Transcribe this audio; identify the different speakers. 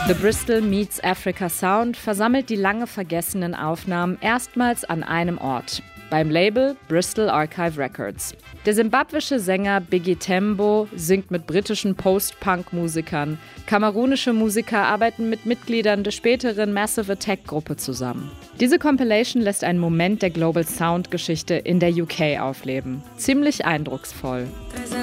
Speaker 1: The Bristol Meets Africa Sound versammelt die lange vergessenen Aufnahmen erstmals an einem Ort, beim Label Bristol Archive Records. Der simbabwische Sänger Biggie Tembo singt mit britischen Post-Punk-Musikern. Kamerunische Musiker arbeiten mit Mitgliedern der späteren Massive Attack-Gruppe zusammen. Diese Compilation lässt einen Moment der Global Sound-Geschichte in der UK aufleben. Ziemlich eindrucksvoll.